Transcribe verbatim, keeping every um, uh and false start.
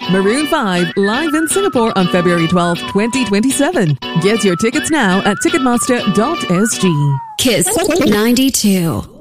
Maroon five, live in Singapore on February twelfth, twenty twenty-seven. Get your tickets now at ticketmaster dot s g. Kiss ninety-two.